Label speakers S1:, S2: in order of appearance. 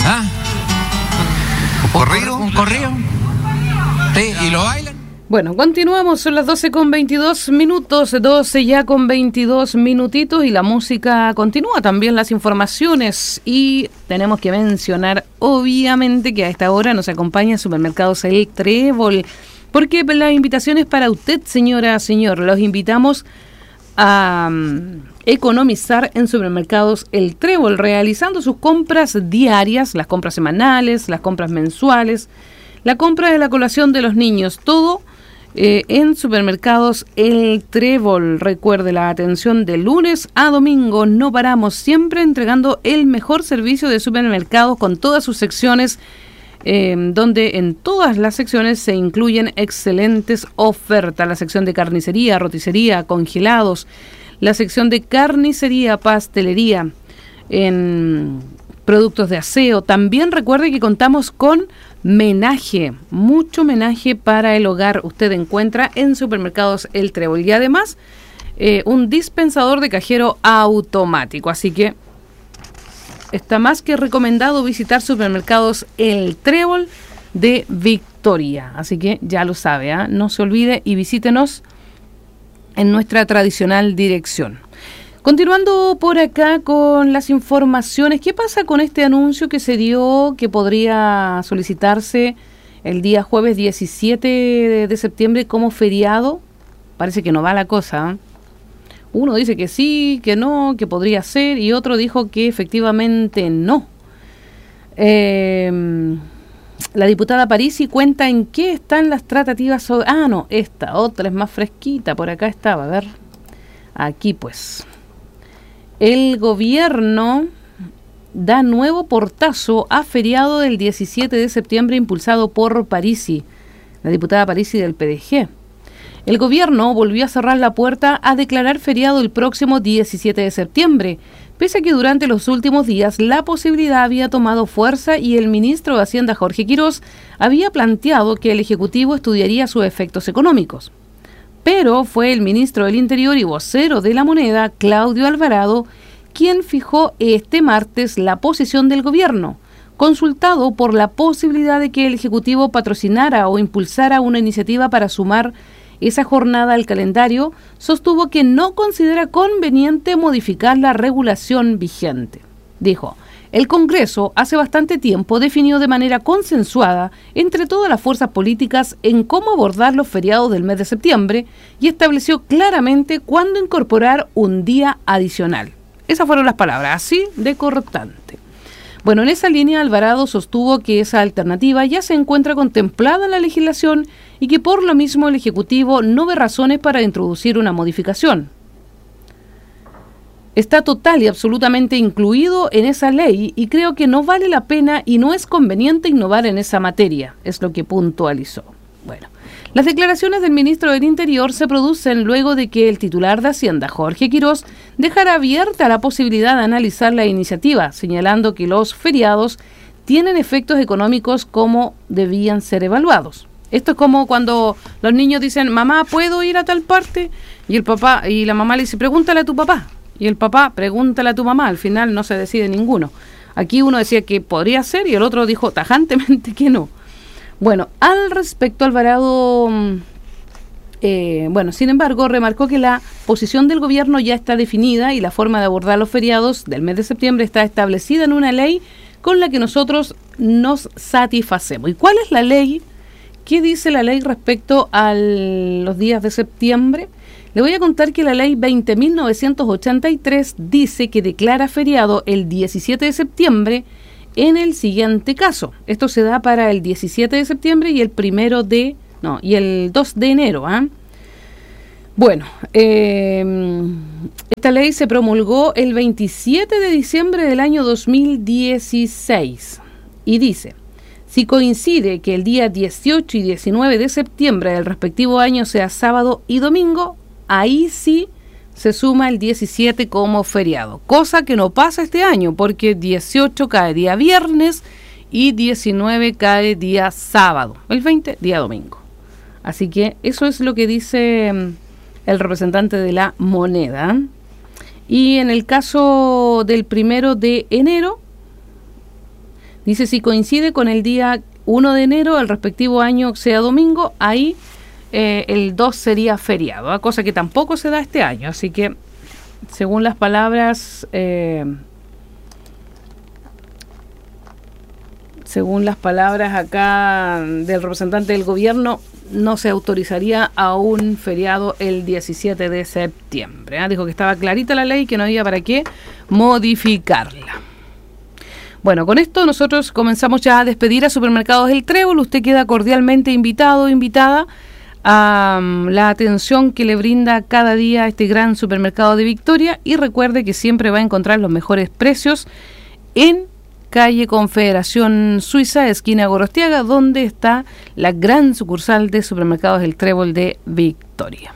S1: ¿Ah? ¿Un corrido? Sí, ¿y lo bailan?
S2: Bueno, continuamos, son las 12:22, 12 ya con 22 minutitos y la música continúa, también las informaciones, y tenemos que mencionar obviamente que a esta hora nos acompaña Supermercados El Trébol, porque la invitación es para usted, señora, señor. Los invitamos a economizar en Supermercados El Trébol, realizando sus compras diarias, las compras semanales, las compras mensuales, la compra de la colación de los niños, todo en Supermercados El Trébol. Recuerde, la atención de lunes a domingo, no paramos, siempre entregando el mejor servicio de supermercados con todas sus secciones, donde en todas las secciones se incluyen excelentes ofertas. La sección de carnicería, roticería, congelados, la sección de carnicería, pastelería, en productos de aseo. También recuerde que contamos con menaje, mucho menaje para el hogar. Usted encuentra en Supermercados El Trébol y además un dispensador de cajero automático. Así que está más que recomendado visitar Supermercados El Trébol de Victoria. Así que ya lo sabe, ¿eh? No se olvide y visítenos en nuestra tradicional dirección. Continuando por acá con las informaciones, ¿qué pasa con este anuncio que se dio que podría solicitarse el día jueves 17 de septiembre como feriado? Parece que no va la cosa, ¿eh? Uno dice que sí, que no, que podría ser, y otro dijo que efectivamente no. La diputada Parisi cuenta en qué están las tratativas sobre... Ah, no, esta, otra es más fresquita, por acá estaba, a ver. Aquí pues. El gobierno da nuevo portazo a feriado del 17 de septiembre impulsado por Parisi, la diputada Parisi del PDG. El gobierno volvió a cerrar la puerta a declarar feriado el próximo 17 de septiembre, pese a que durante los últimos días la posibilidad había tomado fuerza y el ministro de Hacienda Jorge Quirós había planteado que el Ejecutivo estudiaría sus efectos económicos. Pero fue el ministro del Interior y vocero de la moneda, Claudio Alvarado, quien fijó este martes la posición del gobierno, consultado por la posibilidad de que el Ejecutivo patrocinara o impulsara una iniciativa para sumar esa jornada al calendario. Sostuvo que no considera conveniente modificar la regulación vigente. Dijo: el Congreso hace bastante tiempo definió de manera consensuada entre todas las fuerzas políticas en cómo abordar los feriados del mes de septiembre y estableció claramente cuándo incorporar un día adicional. Esas fueron las palabras, así de cortante. Bueno, en esa línea Alvarado sostuvo que esa alternativa ya se encuentra contemplada en la legislación y que por lo mismo el Ejecutivo no ve razones para introducir una modificación. Está total y absolutamente incluido en esa ley y creo que no vale la pena y no es conveniente innovar en esa materia, es lo que puntualizó. Bueno, las declaraciones del ministro del Interior se producen luego de que el titular de Hacienda, Jorge Quirós, dejara abierta la posibilidad de analizar la iniciativa, señalando que los feriados tienen efectos económicos como debían ser evaluados. Esto es como cuando los niños dicen: mamá, ¿puedo ir a tal parte? Y el papá y la mamá le dice: pregúntale a tu papá. Y el papá: pregúntale a tu mamá. Al final no se decide ninguno. Aquí uno decía que podría ser y el otro dijo tajantemente que no. Bueno, al respecto, Alvarado, sin embargo, remarcó que la posición del gobierno ya está definida y la forma de abordar los feriados del mes de septiembre está establecida en una ley con la que nosotros nos satisfacemos. ¿Y cuál es la ley? ¿Qué dice la ley respecto a los días de septiembre? Le voy a contar que la ley 20.983 dice que declara feriado el 17 de septiembre en el siguiente caso. Esto se da para el 17 de septiembre y el el 2 de enero. Bueno, esta ley se promulgó el 27 de diciembre del año 2016 y dice: si coincide que el día 18 y 19 de septiembre del respectivo año sea sábado y domingo, ahí sí se suma el 17 como feriado, cosa que no pasa este año porque 18 cae día viernes y 19 cae día sábado, el 20 día domingo. Así que eso es lo que dice el representante de la moneda. Y en el caso del 1 de enero Dice, si coincide con el día 1 de enero, el respectivo año sea domingo, ahí el 2 sería feriado, cosa que tampoco se da este año. Así que, según las palabras acá del representante del gobierno, no se autorizaría a un feriado el 17 de septiembre. Dijo que estaba clarita la ley, que no había para qué modificarla. Bueno, con esto nosotros comenzamos ya a despedir a Supermercados El Trébol. Usted queda cordialmente invitado, invitada a la atención que le brinda cada día este gran supermercado de Victoria, y recuerde que siempre va a encontrar los mejores precios en calle Confederación Suiza, esquina Gorostiaga, donde está la gran sucursal de Supermercados El Trébol de Victoria.